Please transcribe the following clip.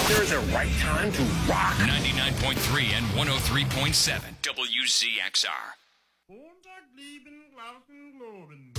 There is a right time to rock. 99.3 and 103.7 WZXR. Montag lieben, glauben, globen.